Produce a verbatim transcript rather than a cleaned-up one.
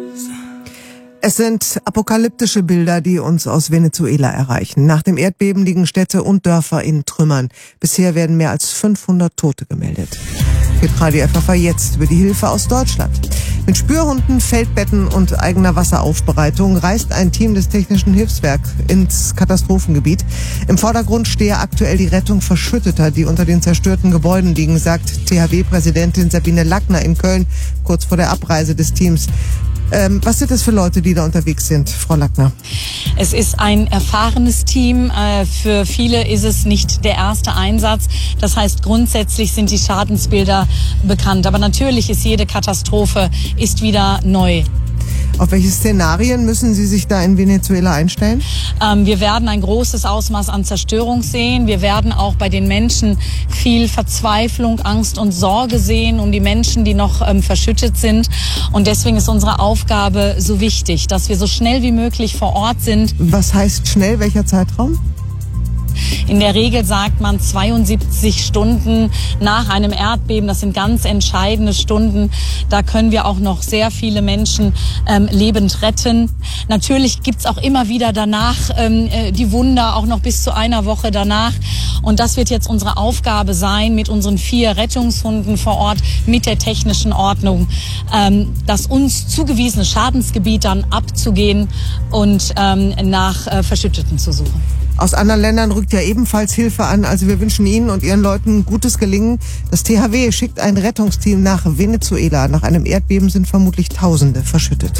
Es sind apokalyptische Bilder, die uns aus Venezuela erreichen. Nach dem Erdbeben liegen Städte und Dörfer in Trümmern. Bisher werden mehr als fünfhundert Tote gemeldet. Hitradio F A V jetzt über die Hilfe aus Deutschland. Mit Spürhunden, Feldbetten und eigener Wasseraufbereitung reist ein Team des Technischen Hilfswerks ins Katastrophengebiet. Im Vordergrund stehe aktuell die Rettung Verschütteter, die unter den zerstörten Gebäuden liegen, sagt T H W-Präsidentin Sabine Lackner in Köln kurz vor der Abreise des Teams. Ähm, was sind das für Leute, die da unterwegs sind, Frau Lackner? Es ist ein erfahrenes Team. Äh, für viele ist es nicht der erste Einsatz. Das heißt, grundsätzlich sind die Schadensbilder bekannt. Aber natürlich ist jede Katastrophe ist wieder neu. Auf welche Szenarien müssen Sie sich da in Venezuela einstellen? Ähm, wir werden ein großes Ausmaß an Zerstörung sehen. Wir werden auch bei den Menschen viel Verzweiflung, Angst und Sorge sehen um die Menschen, die noch ähm, verschüttet sind. Und deswegen ist unsere Aufgabe so wichtig, dass wir so schnell wie möglich vor Ort sind. Was heißt schnell? Welcher Zeitraum? In der Regel sagt man zweiundsiebzig Stunden nach einem Erdbeben. Das sind ganz entscheidende Stunden. Da können wir auch noch sehr viele Menschen ähm, lebend retten. Natürlich gibt's auch immer wieder danach ähm, die Wunder, auch noch bis zu einer Woche danach. Und das wird jetzt unsere Aufgabe sein, mit unseren vier Rettungshunden vor Ort, mit der technischen Ordnung, ähm, das uns zugewiesene Schadensgebiet dann abzugehen und ähm, nach äh, Verschütteten zu suchen. Aus anderen Ländern rückt ja ebenfalls Hilfe an. Also wir wünschen Ihnen und Ihren Leuten gutes Gelingen. Das T H W schickt ein Rettungsteam nach Venezuela. Nach einem Erdbeben sind vermutlich Tausende verschüttet.